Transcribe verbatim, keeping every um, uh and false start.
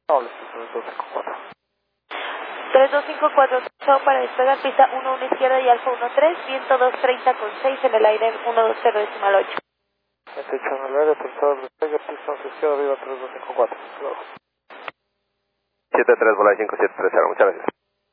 Noble, tres dos cinco cuatro. tres dos cinco cuatro, chao para despegar, pista uno uno izquierda y alfa uno tres, viento dos treinta con seis en el aire uno dos cero decimal ocho. veintiocho en el aire, tercero despegue, pista once izquierda, arriba tres dos cinco cuatro. siete tres, bola cinco siete tres cero, muchas gracias.